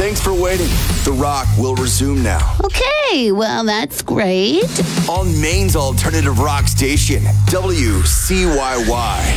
Thanks for waiting. The Rock will resume now. Okay, well, that's great. On Maine's alternative rock station, WCYY.